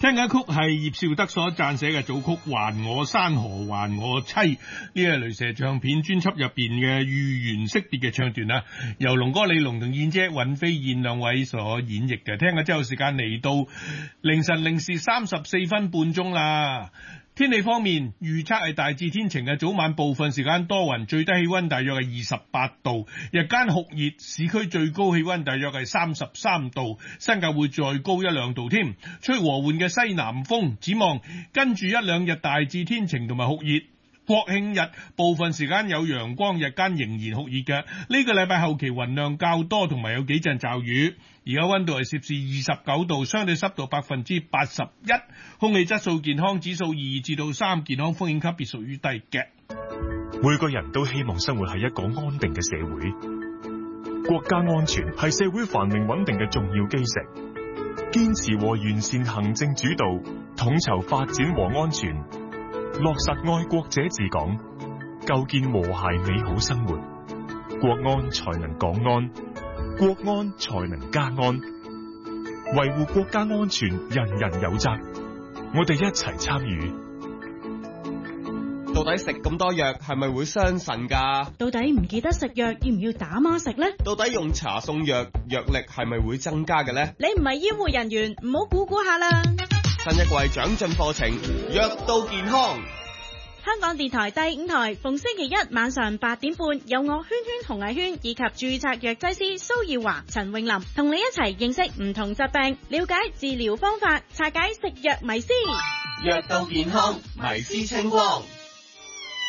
聽緊曲係葉紹德所撰寫嘅組曲《還我山河還我妻》，呢係雷蛇唱片專輯入邊嘅豫園惜別嘅唱段啦，由龍哥李龍同燕姐尹飛燕兩位所演繹嘅。聽緊之後時間嚟到凌晨0時34分半鐘啦。天氣方面預測係大致天晴嘅，早晚部分時間多雲，最低氣溫大約係28度，日間酷熱，市區最高氣溫大約係33度，新界會再高1-2度添，吹和緩嘅西南風。展望跟住1-2日大致天晴同埋酷熱，國慶日部分時間有陽光，日間仍然酷熱嘅。呢個禮拜後期雲量較多，同埋有幾陣驟雨。而家溫度係攝氏29度，相對濕度81%，空氣質素健康指數2至到3，健康風險級別屬於低嘅。 每個人都希望生活喺一個安定嘅社會，國家安全係社會繁榮穩定嘅重要基石。堅持和完善行政主導，統籌發展和安全，落實愛國者治港，構建和諧美好生活，國安才能港安，國安才能家安。維護國家安全，人人有責，我哋一齊參與。 到底食咁多藥係咪會傷腎㗎？ 到底唔記得食藥要唔要打孖食呢？ 到底用茶送藥，藥力係咪會增加嘅呢？ 你唔係醫護人員，唔好估下啦。 新一季長進課程，藥到健康。 香港電台第5台，逢星期一晚上8點半，有我圈圈紅藝圈以及註冊藥劑師蘇耀華、陳永林，同你一齊認識唔同疾病，了解治療方法，拆解食藥迷思。 藥到健康，迷思清光。